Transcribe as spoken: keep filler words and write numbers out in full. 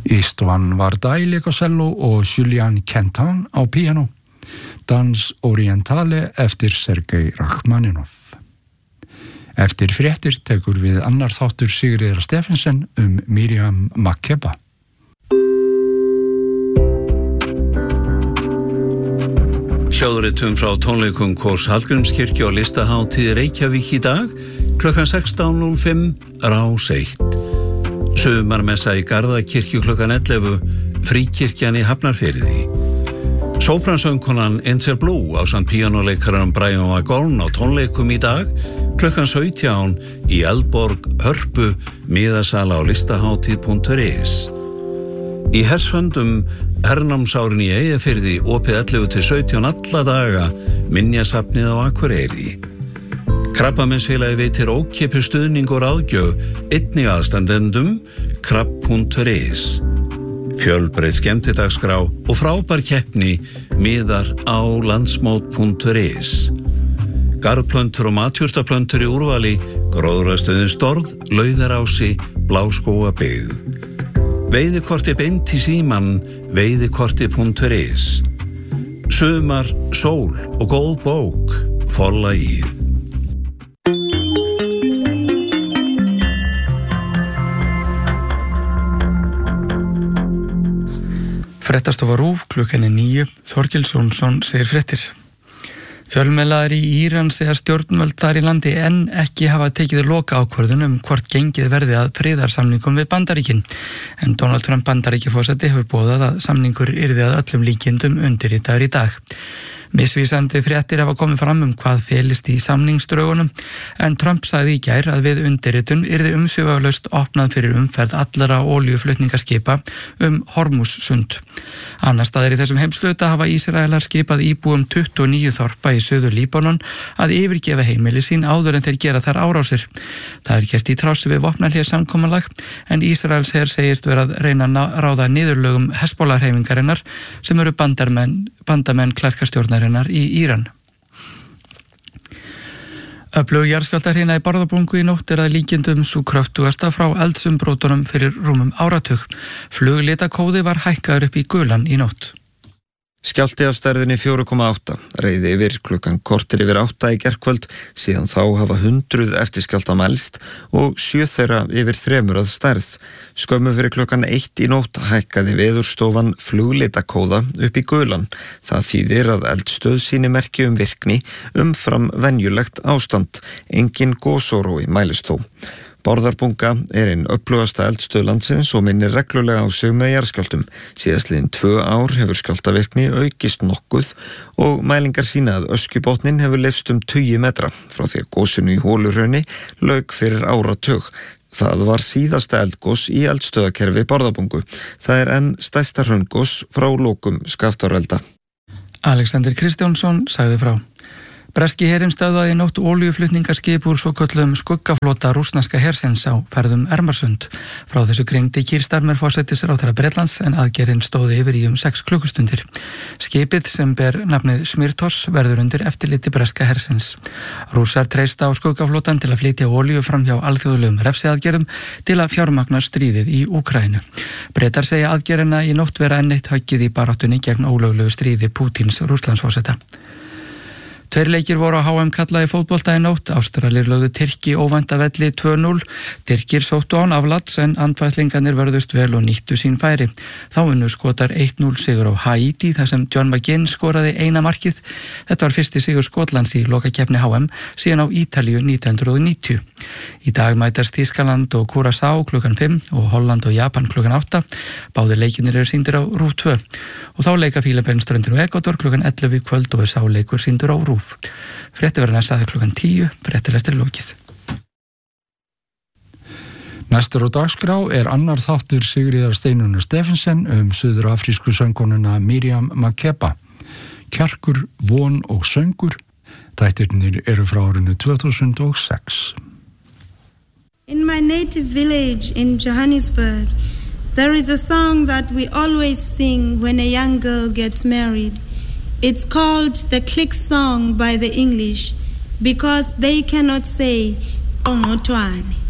Istvan Vardai lék á cello og Julian Kentan á píanó. Dans Orientale eftir Sergei Rachmaninov. Eftir fréttir tekur við annar þáttur Sigríðar Stephensen um Miriam Makeba. Hljóðritum frá tónleikum Kórs Hallgrímskirkju á Listahátíð Reykjavík í dag klukkan sextán núll fimm Rás eitt. Sumarmessa í Garðakirkju klukkan ellefu, Fríkirkjan í Hafnarfirði. Sópransöngkonan Angel Blue ásamt píanóleikaranum Brian Vaughn á tónleikum í dag klukkan sautján í Eldborg, Hörpu, miðasala á listahátíð punktur is. Í Hershöndum hernámsárin í Eyjafirði opið ellefu til sautján alla daga, minjasafnið á Akureyri. Krabbameinsfélagið veitir ókeypis stuðning og ráðgjöf einnig aðstandendum krabb punktur is. Fjölbreytt skemmtidagskrá og frábær keppni miðar á landsmót punktur is. Garðplöntur og matjurtaplöntur í úrvali, gróðrastöðin Storð, Laugarási, Bláskógabyggð. Veiðikorti beint í síman, veiðikorti punktur is. Sumar, sól og góð bók, Forlagið. Fréttastofa RÚV klukkan er níu, Þorkell Jónsson segir fréttir. Fjölmiðlar í Íran segja stjórnvöld þar í landi enn ekki hafa tekið loka ákvörðun um hvort gengið verði að friðarsamningum við Bandaríkin. En Donald Trump Bandaríkjaforseti hefur boðað að samningur yrði að öllum líkindum undirritaður í dag. Misvísandi fréttir hafa komið fram um hvað felist í samningsdrögunum, en Trump sagði í gær að við undirritun yrði umsvifalaust opnað fyrir umferð allara olíuflutningaskipa um Hormússund. Annars staðar í þessum heimshluta hafa Ísraelar skipað íbúum tuttugu og níu þorpa í Suður Líbanon að yfirgefa heimili sín áður en þeir gera þar árásir. Það er gert í trássi við vopnahléssamkomulag, en Ísraels her segist vera að reyna að ráða niðurlögum Hezbollah-hreyfingarinnar sem eru bandamenn, bandamenn klerkastjórnarinnar í Íran. Öflug jarðskjálftahrina í Bárðarbungu í nótt er að líkindum sú kröftugasta frá eldsumbrotunum fyrir rúmum áratug. Fluglitakóði var hækkaður upp í gulan í nótt. Skjálfti af stærðinni fjögur komma átta reiði yfir klukkan korter yfir átta í gærkvöld, síðan þá hafa hundruð eftirskjálfta mælst og sjö þeirra yfir þremur að stærð. Skömmu fyrir klukkan eitt í nótt hækkaði veðurstofan fluglitakóða upp í gulan. Það þýðir að eldstöð sýni merki um virkni umfram venjulegt ástand. Engin gosórói mælist þó. Bárðarbunga er einn öflugasta eldstöð landsins og minnir reglulega á sig með jarðskjálftum. Síðastliðin tvö ár hefur skjálftavirkni aukist nokkuð og mælingar sýna að öskjubotnin hefur leyst um tugi metra frá því að gosinu í Holuhrauni lauk fyrir áratug. Það var síðasta eldgos í eldstöðakerfi Bárðarbungu. Það er enn stærsta hraungos frá lokum Skaftárelda. Alexander Kristjánsson sagði frá. Breski herinn stöðvaði í nótt olíuflutningaskip úr svoköllum skuggaflota rússneska hersins á ferðum Ermarsund. Frá þessu greindi Keir Starmer forsætisráðherra Bretlands, en aðgerðin stóði yfir í um sex klukkustundir. Skipið sem ber nafnið Smirtos verður undir eftirliti breska hersins. Rússar treysta á skuggaflotan til að flytja olíu fram hjá alþjóðlegum refsiaðgerðum til að fjármagna stríðið í Úkraínu. Bretar segja aðgerðina í nótt vera enn eitt höggið í baráttunni gegn ólöglegu stríði Pútíns Rússlandsforseta. Tveir leikir voru á H M karla í fótbolta í nótt. Ástralir lögðu Tyrki óvænta velli tvö núll. Tyrkir sóttu án aflats en andfætlingarnir vörðust vel og nýttu sín færi. Þá unnu Skotar eitt núll sigur á Haítí þar sem John McGinn skoraði eina markið. Þetta var fyrsti sigur Skotlands í lokakeppni H M síðan á Ítalíu nítján hundruð níutíu. Í dag mætast Þýskaland og Curaçao klukkan fimm og Holland og Japan klukkan átta. Báðir leikirnir eru sýndir á RÚV tvö. Og þá leika Fílabeinsströndin og Ekvador klukkan ellefu í kvöld og er sá leikur sýndur á RÚV. Frétti verður næstaði klukkan tíu, fréttilestir lokið. Næstur á dagskrá er annar þáttur Sigríðar Steinunnar Stephensen um suður-afrísku söngkonuna Miriam Makeba. Kjarkur, von og söngur. Þættirnir eru frá árinu tvö þúsund og sex. In my native village in Johannesburg, there is a song that we always sing when a young girl gets married. It's called the click song by the English because they cannot say "Ongotwane."